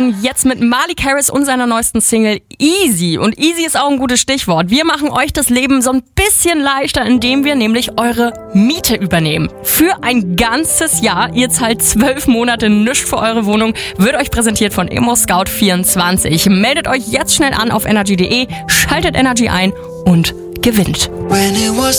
an, jetzt mit Malik Harris und seiner neuesten Single Easy. Und Easy ist auch ein gutes Stichwort. Wir machen euch das Leben so ein bisschen leichter, indem wir nämlich eure Miete übernehmen. Für ein ganzes Jahr, ihr zahlt 12 Monate nichts für eure Wohnung, wird euch präsentiert von ImmoScout24. Meldet euch jetzt schnell an auf energy.de, schaltet Energy ein und gewinnt. When it was